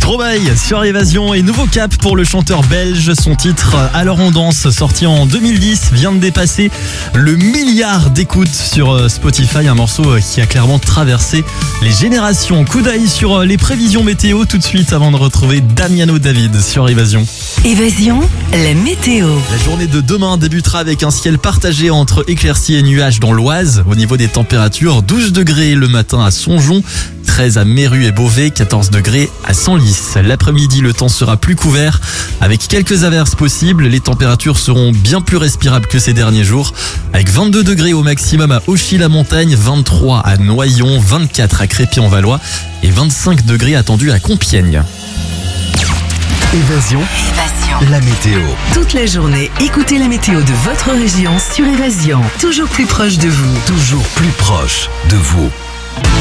Stromae sur Évasion et nouveau cap pour le chanteur belge. Son titre Alors on danse, sorti en 2010, vient de dépasser le milliard d'écoutes sur Spotify. Un morceau qui a clairement traversé les générations. Coup d'œil sur les prévisions météo tout de suite avant de retrouver Damiano David sur Évasion. Évasion, la météo. La journée de demain débutera avec un ciel partagé entre éclaircies et nuages dans l'Oise. Au niveau des températures, 12 degrés le matin à Songeon, 13 à Méru et Beauvais, 14 degrés à Senlis. L'après-midi, le temps sera plus couvert avec quelques averses possibles. Les températures seront bien plus respirables que ces derniers jours avec 22 degrés au maximum à Auchy-la-Montagne, 23 à Noyon, 24 à Crépy-en-Valois et 25 degrés attendus à Compiègne. Évasion, la météo. Toute la journée, écoutez la météo de votre région sur Évasion. Toujours plus proche de vous. Toujours plus proche de vous.